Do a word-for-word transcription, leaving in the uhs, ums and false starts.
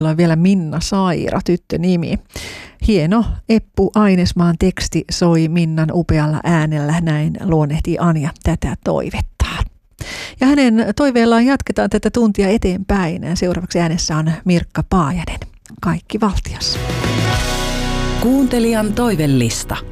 On vielä Minna Saira, tyttönimi. Hieno Eppu Ainesmaan teksti soi Minnan upealla äänellä, näin luonnehtii Anja tätä toivettaan. Ja hänen toiveellaan jatketaan tätä tuntia eteenpäin. Seuraavaksi äänessä on Mirkka Paajanen, Kaikki valtias. Kuuntelijan toivellista.